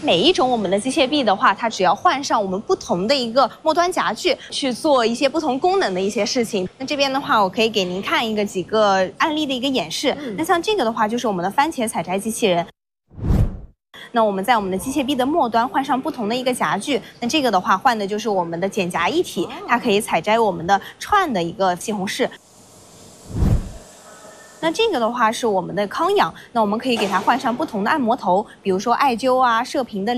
每一种我们的机械臂的话，它只要换上我们不同的一个末端夹具，去做一些不同功能的一些事情。那这边的话，我可以给您看几个案例的一个演示。那像这个的话，就是我们的番茄采摘机器人。那我们在我们的机械臂的末端换上不同的一个夹具，那这个的话换的就是我们的剪夹一体，它可以采摘我们的串的一个西红柿。那这个的话是我们的康养，那我们可以给它换上不同的按摩头，比如说艾灸啊、射频的。